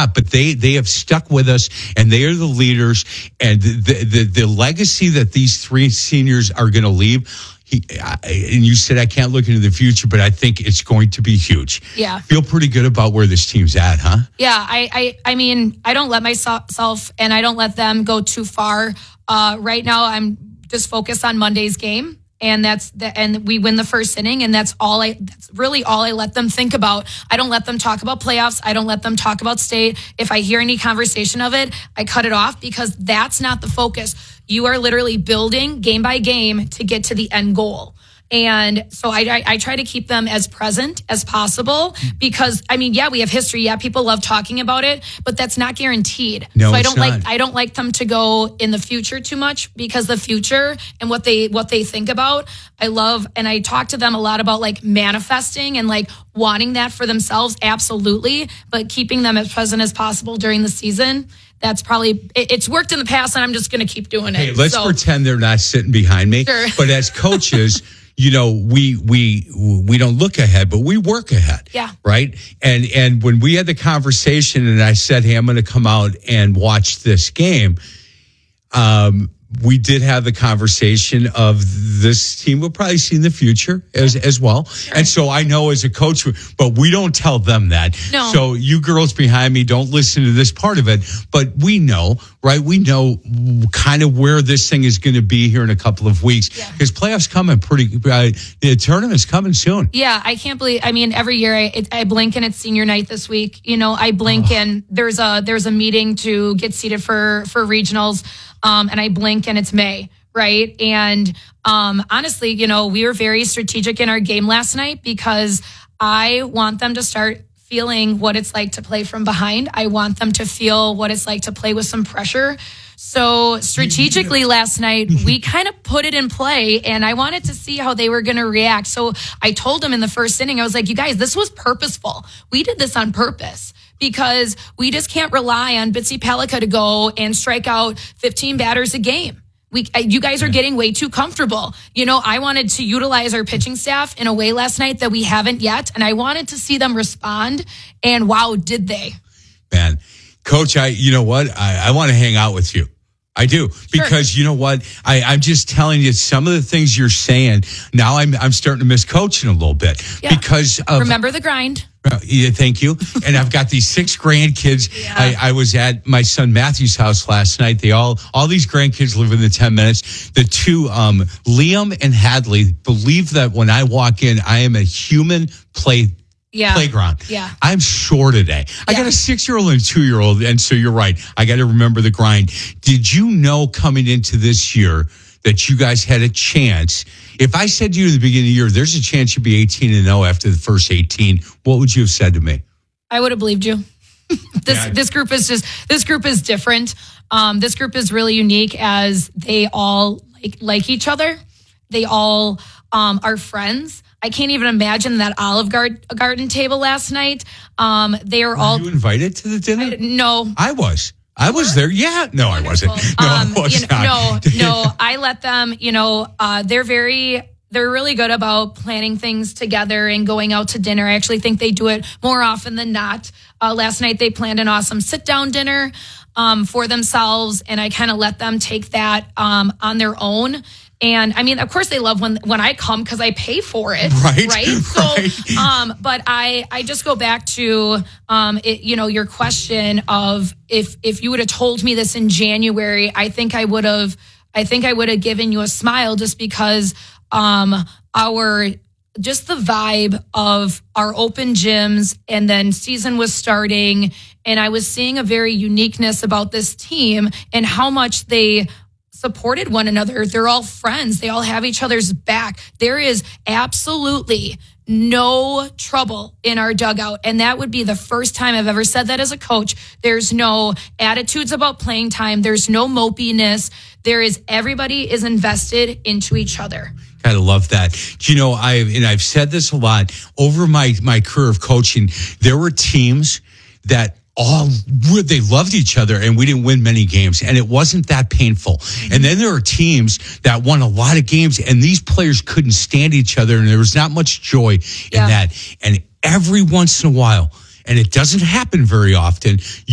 not, but they have stuck with us, and they are the leaders, and the legacy that these three seniors are going to leave. And you said I can't look into the future, but I think it's going to be huge. Yeah. Feel pretty good about where this team's at, huh? Yeah, I mean, I don't let myself and I don't let them go too far. Right now, I'm just focused on Monday's game. And and we win the first inning, and that's really all I let them think about. I don't let them talk about playoffs. I don't let them talk about state. If I hear any conversation of it, I cut it off because that's not the focus. You are literally building game by game to get to the end goal. And so I try to keep them as present as possible because, I mean, yeah, we have history. Yeah, people love talking about it, but that's not guaranteed. No, so I don't like them to go in the future too much because the future and what they think about, I love. And I talk to them a lot about like manifesting and like wanting that for themselves. Absolutely. But keeping them as present as possible during the season. That's probably, it's worked in the past and I'm just going to keep doing it. Hey, let's pretend they're not sitting behind me. Sure. But as coaches, you know, we don't look ahead, but we work ahead. Yeah. Right. And when we had the conversation and I said, hey, I'm going to come out and watch this game. We did have the conversation of this team will probably see in the future as well. Sure. And so I know as a coach, but we don't tell them that. No. So you girls behind me, don't listen to this part of it. But we know, right? We know kind of where this thing is going to be here in a couple of weeks because playoffs coming the tournament's coming soon. Yeah, I can't believe. I mean, every year I blink and it's senior night this week. You know, I blink and there's a meeting to get seated for regionals. And I blink and it's May, right? And honestly, you know, we were very strategic in our game last night because I want them to start feeling what it's like to play from behind. I want them to feel what it's like to play with some pressure. So strategically last night, we kind of put it in play and I wanted to see how they were going to react. So I told them in the first inning, I was like, you guys, this was purposeful. We did this on purpose. Because we just can't rely on Bitsy Pelika to go and strike out 15 batters a game. You guys are getting way too comfortable. You know, I wanted to utilize our pitching staff in a way last night that we haven't yet. And I wanted to see them respond. And wow, did they. Man, Coach, you know what? I want to hang out with you. I do. Because sure. You know what? I'm just telling you some of the things you're saying. Now I'm starting to miss coaching a little bit. Yeah. Because of... Remember the grind. Yeah, thank you. And I've got these 6 grandkids. Yeah. I was at my son Matthew's house last night. All these grandkids live within 10 minutes. The two, Liam and Hadley, believe that when I walk in, I am a human playground. Yeah. I'm sore today. Yeah. I got a 6-year-old and a 2-year-old. And so you're right. I got to remember the grind. Did you know coming into this year that you guys had a chance? If I said to you at the beginning of the year, there's a chance you'd be 18-0 after the first 18, what would you have said to me? I would have believed you. This group is different. This group is really unique as they all like each other. They all are friends. I can't even imagine that Olive Garden table last night. They are all. Were you invited to the dinner? No, I was. I was there. Yeah. No, I wasn't. No, I was not. No, I let them, they're really good about planning things together and going out to dinner. I actually think they do it more often than not. Last night they planned an awesome sit down dinner, for themselves. And I kind of let them take that, on their own. And I mean, of course they love when I come because I pay for it. Right. So, but I just go back to, your question of if you would have told me this in January, I think I would have given you a smile just because, the vibe of our open gyms and then season was starting and I was seeing a very uniqueness about this team and how much they supported one another. They're all friends. They all have each other's back. There is absolutely no trouble in our dugout. And that would be the first time I've ever said that as a coach. There's no attitudes about playing time. There's no mopiness. Everybody is invested into each other. I love that. I've said this a lot over my career of coaching. There were teams that they loved each other and we didn't win many games and it wasn't that painful. And then there are teams that won a lot of games and these players couldn't stand each other and there was not much joy in that. And every once in a while, and it doesn't happen very often,